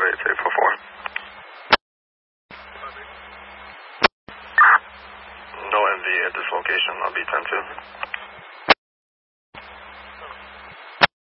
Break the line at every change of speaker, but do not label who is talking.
it's 844. No MV at this location, I'll be 10-2.